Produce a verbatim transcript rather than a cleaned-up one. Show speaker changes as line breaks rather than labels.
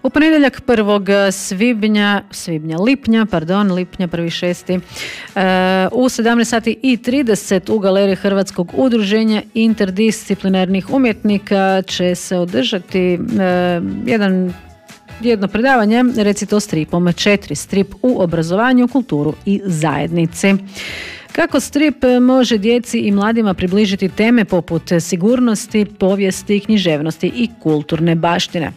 U ponedjeljak prvog svibnja, svibnja, lipnja, pardon, lipnja prvi šesti, u sedamnaest sati i trideset u galeriji Hrvatskog udruženja interdisciplinarnih umjetnika će se održati jedan jedno predavanje Recito stripom četiri, strip u obrazovanju, kulturu i zajednici. Kako strip može djeci i mladima približiti teme poput sigurnosti, povijesti, književnosti i kulturne baštine?